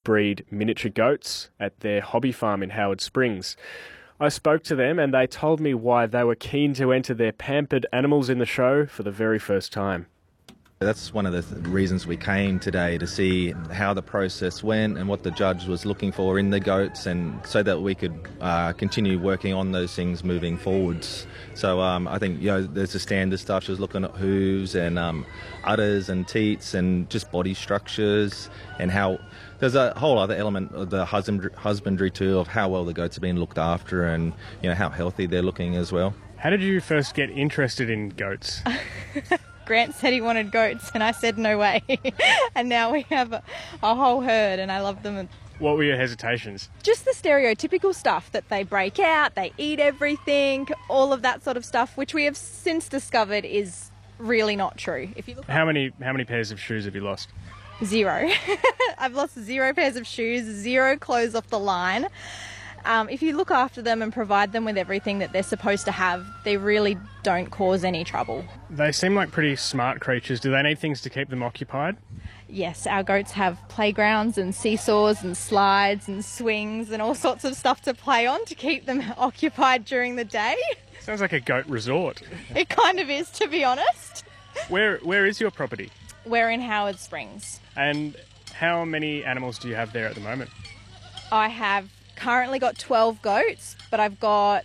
breed miniature goats at their hobby farm in Howard Springs. I spoke to them and they told me why they were keen to enter their pampered animals in the show for the very first time. That's one of the reasons we came today, to see how the process went and what the judge was looking for in the goats, and so that we could continue working on those things moving forwards. So I think, there's the standard stuff. She was looking at hooves and udders and teats and just body structures, and how there's a whole other element of the husbandry too, of how well the goats are being looked after, and how healthy they're looking as well. How did you first get interested in goats? Grant said he wanted goats and I said no way. And now we have a whole herd and I love them. What were your hesitations? Just the stereotypical stuff, that they break out, they eat everything, all of that sort of stuff, which we have since discovered is really not true. If you look, how many pairs of shoes have you lost? 0. I've lost 0 pairs of shoes, 0 clothes off the line. If you look after them and provide them with everything that they're supposed to have, they really don't cause any trouble. They seem like pretty smart creatures. Do they need things to keep them occupied? Yes, our goats have playgrounds and seesaws and slides and swings and all sorts of stuff to play on to keep them occupied during the day. Sounds like a goat resort. It kind of is, to be honest. Where is your property? We're in Howard Springs. And how many animals do you have there at the moment? I have currently got 12 goats, but I've got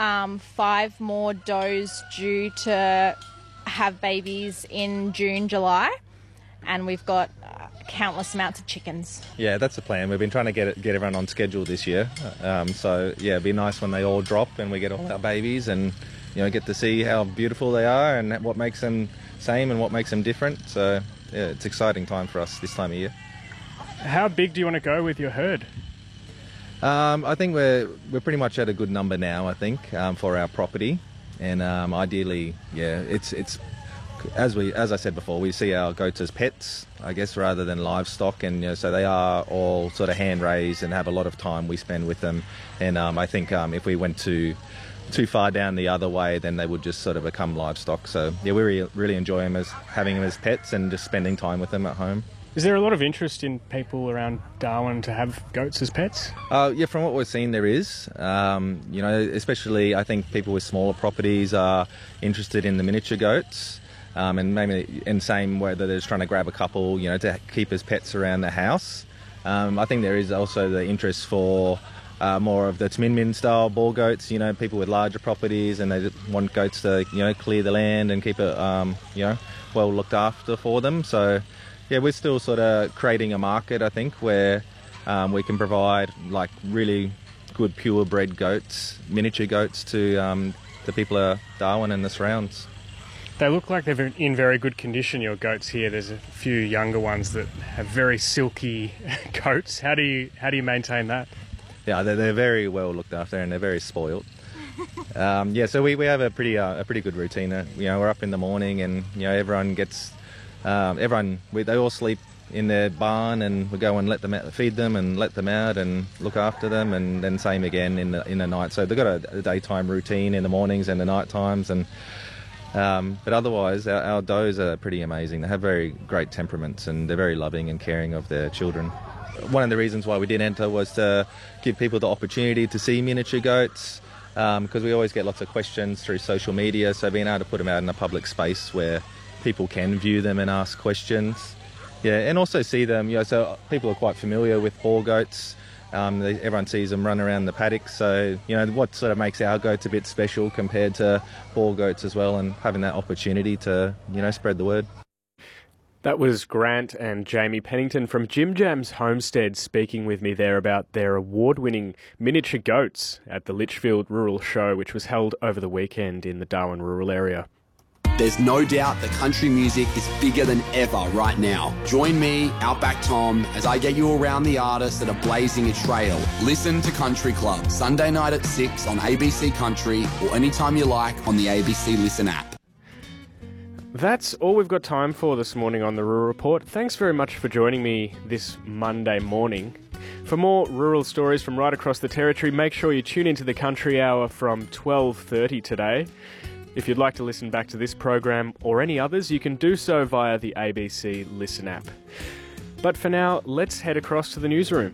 5 more does due to have babies in June, July, and we've got countless amounts of chickens. Yeah, that's the plan. We've been trying to get everyone on schedule this year. It'd be nice when they all drop and we get all our babies and get to see how beautiful they are and what makes them same and what makes them different. So yeah, it's an exciting time for us this time of year. How big do you want to go with your herd? I think we're pretty much at a good number now, I think, for our property. And ideally, it's as I said before, we see our goats as pets, I guess, rather than livestock. And so they are all sort of hand raised and have a lot of time we spend with them. And I think if we went too far down the other way, then they would just sort of become livestock. So yeah, we really enjoy having them as pets and just spending time with them at home. Is there a lot of interest in people around Darwin to have goats as pets? Yeah, from what we've seen, there is. Especially I think people with smaller properties are interested in the miniature goats, and maybe in the same way that they're just trying to grab a couple, to keep as pets around the house. I think there is also the interest for more of the Tmin style ball goats. People with larger properties and they just want goats to clear the land and keep it well looked after for them. So yeah, we're still sort of creating a market, I think, where we can provide like really good purebred goats, miniature goats to the people of Darwin and the surrounds. They look like they're in very good condition, your goats here. There's a few younger ones that have very silky coats. How do you maintain that? Yeah, they're very well looked after and they're very spoilt. So we have a pretty good routine. We're up in the morning and everyone gets. They all sleep in their barn, and we go and let them out, feed them and let them out and look after them, and then same again in the night. So they've got a daytime routine in the mornings and the night times, and but otherwise our does are pretty amazing. They have very great temperaments and they're very loving and caring of their children. One of the reasons why we did enter was to give people the opportunity to see miniature goats, because we always get lots of questions through social media, so being able to put them out in a public space where people can view them and ask questions. Yeah, and also see them, so people are quite familiar with ball goats. Everyone sees them run around the paddocks, so, what sort of makes our goats a bit special compared to ball goats as well, and having that opportunity to, spread the word. That was Grant and Jamie Pennington from Jim Jam's Homestead speaking with me there about their award-winning miniature goats at the Litchfield Rural Show, which was held over the weekend in the Darwin rural area. There's no doubt that country music is bigger than ever right now. Join me, Outback Tom, as I get you around the artists that are blazing a trail. Listen to Country Club, Sunday night at 6 on ABC Country, or anytime you like on the ABC Listen app. That's all we've got time for this morning on the Rural Report. Thanks very much for joining me this Monday morning. For more rural stories from right across the territory, make sure you tune into the Country Hour from 12:30 today. If you'd like to listen back to this program or any others, you can do so via the ABC Listen app. But for now, let's head across to the newsroom.